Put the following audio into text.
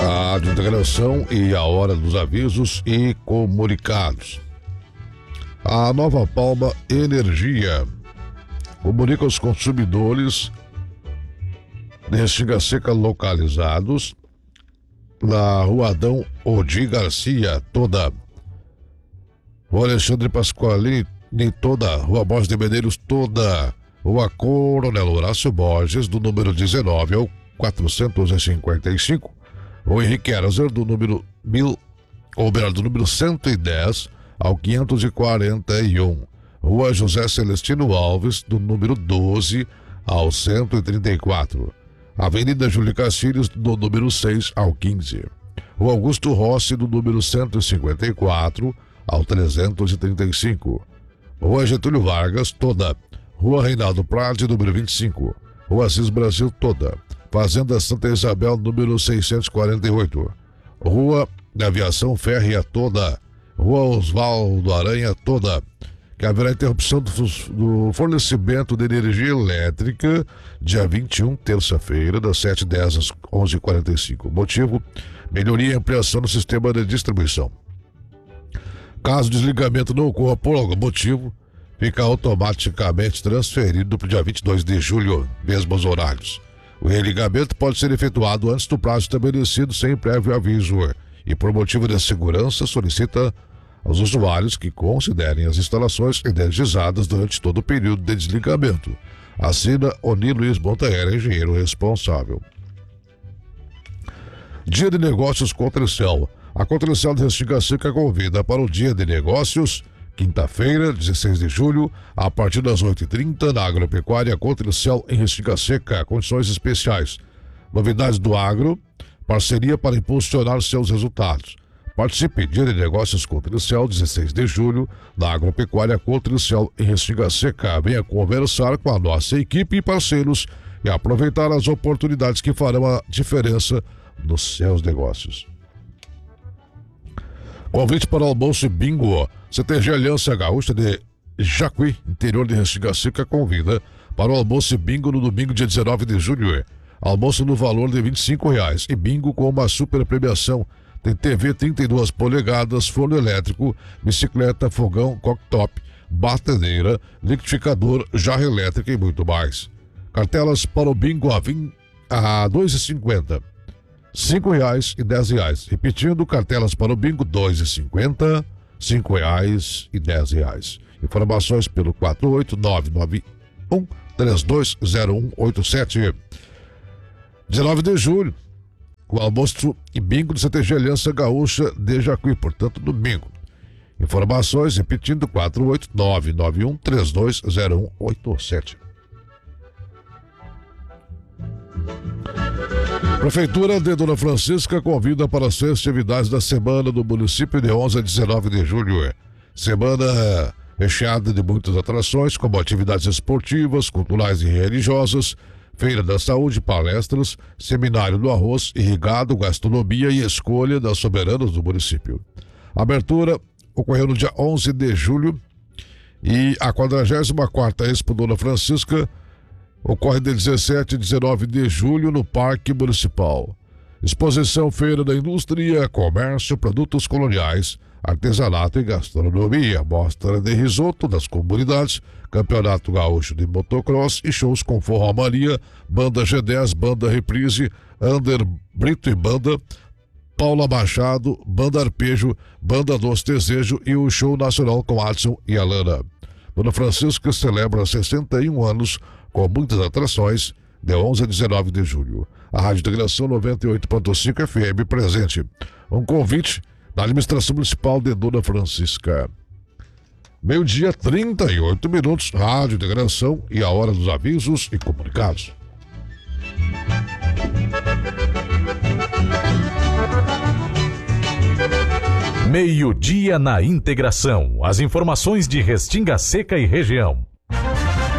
A integração e a hora dos avisos e comunicados. A Nova Palma Energia comunica aos consumidores de Restinga Seca localizados na Rua Adão Odi Garcia, toda Rua Alexandre Pasqualini, toda Rua Borges de Medeiros, toda Rua Coronel Horácio Borges, do número 19 ao 455, o Henrique Eraser, do número 110 ao 541, Rua José Celestino Alves, do número 12 ao 134, Avenida Júlio Castilhos, do número 6 ao 15, Rua Augusto Rossi, do número 154 ao 335, Rua Getúlio Vargas, toda Rua Reinaldo Prade, número 25, Rua Assis Brasil, toda Fazenda Santa Isabel, número 648, Rua da Aviação Férrea, toda Rua Osvaldo Aranha, toda, que haverá interrupção do fornecimento de energia elétrica dia 21, terça-feira, das 7h10 às 11h45. Motivo: melhoria e ampliação no sistema de distribuição. Caso o desligamento não ocorra por algum motivo, fica automaticamente transferido para o dia 22 de julho, mesmos horários. O religamento pode ser efetuado antes do prazo estabelecido sem prévio aviso e, por motivo de segurança, solicita aos usuários que considerem as instalações energizadas durante todo o período de desligamento. Assina Oni Luiz Montaera, engenheiro responsável. Dia de Negócios Cotricel. A Cotricel de Restinga Seca convida para o Dia de Negócios, quinta-feira, 16 de julho, a partir das 8h30, na Agropecuária Cotricel em Restinga Seca. Condições especiais. Novidades do agro, parceria para impulsionar seus resultados. Participe, Dia de Negócios Cotricel, 16 de julho, na Agropecuária Cotricel em Restinga Seca. Venha conversar com a nossa equipe e parceiros e aproveitar as oportunidades que farão a diferença nos seus negócios. Convite para o almoço bingo. CTG Aliança Gaúcha de Jacuí, interior de Restinga Seca, convida para o almoço bingo no domingo, dia 19 de julho. Almoço no valor de R$25 e bingo com uma super premiação. Tem TV 32 polegadas, forno elétrico, bicicleta, fogão, cooktop, batedeira, liquidificador, jarra elétrica e muito mais. Cartelas para o bingo a R$2,50, R$5 e R$10. Repetindo, cartelas para o bingo R$2,50, R$5 e R$10. Informações pelo 48991320187. 19 de julho. O almoço e bingo do CTG Aliança Gaúcha de Jacuí, portanto, domingo. Informações, repetindo, 48991320187. Prefeitura de Dona Francisca convida para as festividades da semana do município de 11 a 19 de julho. Semana recheada de muitas atrações, como atividades esportivas, culturais e religiosas, Feira da Saúde, palestras, Seminário do Arroz, Irrigado, Gastronomia e Escolha das Soberanas do município. A abertura ocorreu no dia 11 de julho e a 44ª Expo Dona Francisca ocorre de 17 a 19 de julho no Parque Municipal. Exposição Feira da Indústria, Comércio, Produtos Coloniais, Artesanato e Gastronomia, mostra de risoto das comunidades, Campeonato Gaúcho de Motocross e shows com Forró Maria, Banda G10, Banda Reprise, Ander Brito e Banda, Paula Machado, Banda Arpejo, Banda Doce Desejo e o show nacional com Adson e Alana. Dona Francisca celebra 61 anos com muitas atrações, de 11 a 19 de julho. A Rádio Integração 98.5 FM presente. Um convite da Administração Municipal de Dona Francisca. 12h, 38 minutos, Rádio Integração e a hora dos avisos e comunicados. Meio-dia na Integração. As informações de Restinga Seca e região.